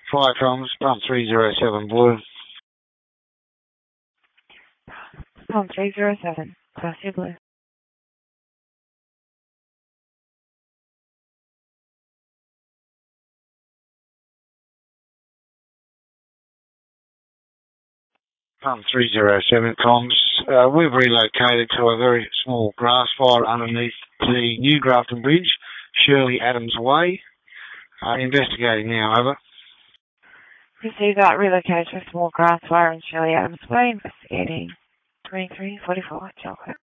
Fire comms, pump 307 blue. Pump 307, Class C blue. Pump 307 comms. We've relocated to a very small grass fire underneath the New Grafton Bridge, Shirley Adams Way. Investigating now, over. Received that, relocated to a small grass fire in Shirley Adams Way, investigating 2344, Delco.